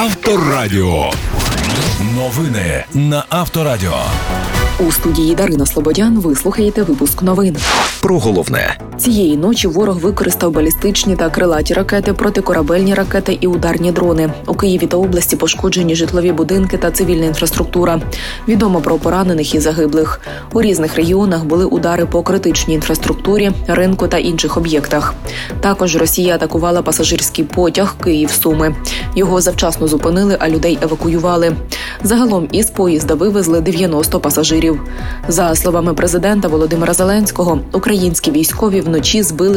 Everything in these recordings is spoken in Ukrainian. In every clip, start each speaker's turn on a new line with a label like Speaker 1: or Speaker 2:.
Speaker 1: Авторадіо. Новини на Авторадіо.
Speaker 2: У студії Дарина Слободян ви слухаєте випуск новин.
Speaker 3: Про головне.
Speaker 2: Цієї ночі ворог використав балістичні та крилаті ракети, протикорабельні ракети і ударні дрони. У Києві та області пошкоджені житлові будинки та цивільна інфраструктура. Відомо про поранених і загиблих. У різних регіонах були удари по критичній інфраструктурі, ринку та інших об'єктах. Також Росія атакувала пасажирський потяг Київ-Суми. Його завчасно зупинили, а людей евакуювали. Загалом із поїзда вивезли 90 пасажирів. За словами президента Володимира Зеленського, українські військові вночі збили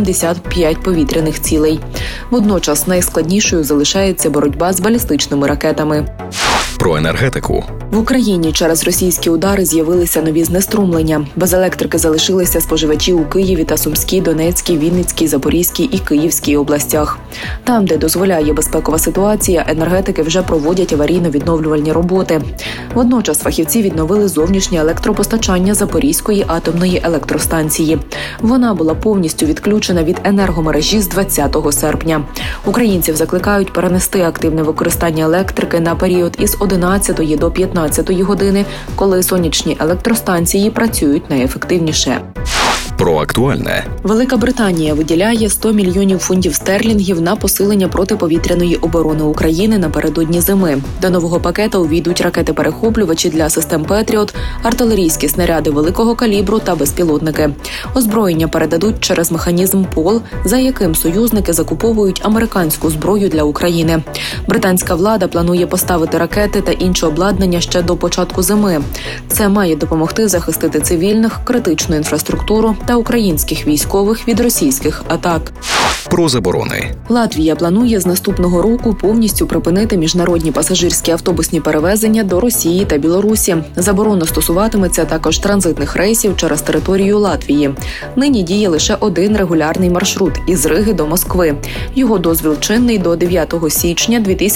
Speaker 2: 175 повітряних цілей. Водночас найскладнішою залишається боротьба з балістичними ракетами.
Speaker 3: Про енергетику.
Speaker 2: В Україні через російські удари з'явилися нові знеструмлення. Без електрики залишилися споживачі у Києві та Сумській, Донецькій, Вінницькій, Запорізькій і Київській областях. Там, де дозволяє безпекова ситуація, енергетики вже проводять аварійно-відновлювальні роботи. Водночас фахівці відновили зовнішнє електропостачання Запорізької атомної електростанції. Вона була повністю відключена від енергомережі з 20 серпня. Українців закликають перенести активне використання електрики на період із 11 до 15 години, коли сонячні електростанції працюють найефективніше.
Speaker 3: Про актуальне.
Speaker 2: Велика Британія виділяє 100 мільйонів фунтів стерлінгів на посилення протиповітряної оборони України напередодні зими. До нового пакету увійдуть ракети-перехоплювачі для систем «Петріот», артилерійські снаряди великого калібру та безпілотники. Озброєння передадуть через механізм ПОЛ, за яким союзники закуповують американську зброю для України. Британська влада планує поставити ракети та інше обладнання ще до початку зими. Це має допомогти захистити цивільних, критичну інфраструктуру та українських військових від російських атак.
Speaker 3: Про заборони.
Speaker 2: Латвія планує з наступного року повністю припинити міжнародні пасажирські автобусні перевезення до Росії та Білорусі. Заборона стосуватиметься також транзитних рейсів через територію Латвії. Нині діє лише один регулярний маршрут – із Риги до Москви. Його дозвіл чинний до 9 січня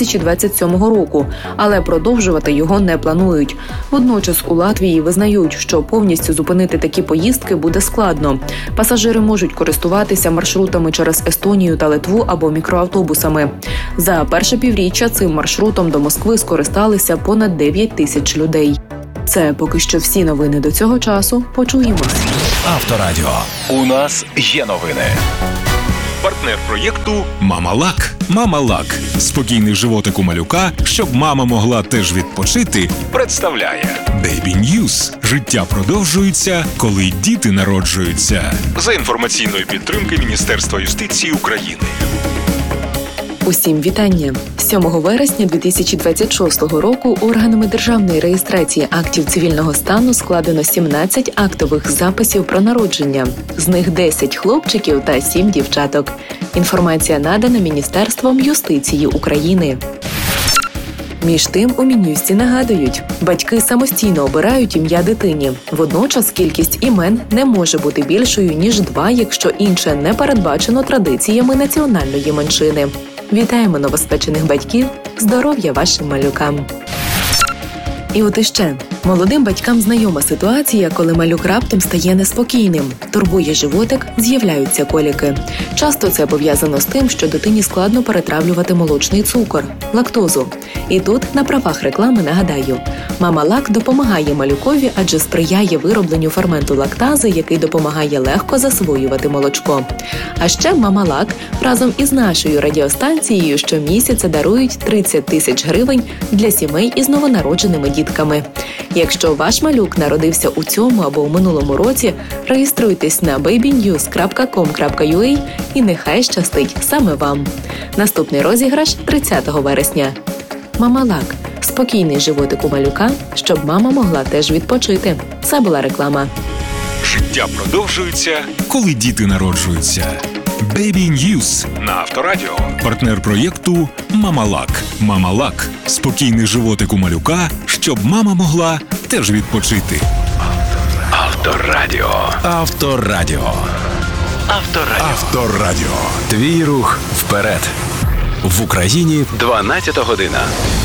Speaker 2: 2027 року, але продовжувати його не планують. Водночас у Латвії визнають, що повністю зупинити такі поїздки буде складно. Пасажири можуть користуватися маршрутами через Естонію та Литву або мікроавтобусами. За перше півріччя цим маршрутом до Москви скористалися понад 9 тисяч людей. Це поки що всі новини до цього часу. Почуємось.
Speaker 1: Авторадіо. У нас є новини. Партнер проєкту «Мама-Лак». «Мама-Лак» – спокійний животик у малюка, щоб мама могла теж відпочити, представляє Baby News. Життя продовжується, коли діти народжуються. За інформаційної підтримки Міністерства юстиції України.
Speaker 2: Усім вітання! 7 вересня 2026 року органами державної реєстрації актів цивільного стану складено 17 актових записів про народження. З них 10 хлопчиків та 7 дівчаток. Інформація надана Міністерством юстиції України. Між тим, у Мін'юсті нагадують, батьки самостійно обирають ім'я дитині. Водночас кількість імен не може бути більшою, ніж 2, якщо інше не передбачено традиціями національної меншини. Вітаємо новоспечених батьків, здоров'я вашим малюкам! І от іще. Молодим батькам знайома ситуація, коли малюк раптом стає неспокійним. Турбує животик, з'являються коліки. Часто це пов'язано з тим, що дитині складно перетравлювати молочний цукор – лактозу. І тут, на правах реклами, нагадаю, «Мама-Лак» допомагає малюкові, адже сприяє виробленню ферменту лактази, який допомагає легко засвоювати молочко. А ще «Мама-Лак» разом із нашою радіостанцією щомісяця дарують 30 тисяч гривень для сімей із новонародженими дітками. Якщо ваш малюк народився у цьому або у минулому році, реєструйтесь на babynews.com.ua і нехай щастить саме вам. Наступний розіграш 30 вересня. «Мама-Лак» – спокійний животик у малюка, щоб мама могла теж відпочити. Це була реклама.
Speaker 1: Життя продовжується, коли діти народжуються. Baby News на Авторадіо. Партнер проєкту «Мама-Лак». «Мама-Лак» – спокійний животик у малюка, щоб мама могла теж відпочити. Авторадіо. Авторадіо. Авторадіо. Авторадіо.
Speaker 3: Твій рух вперед. В Україні 12 година.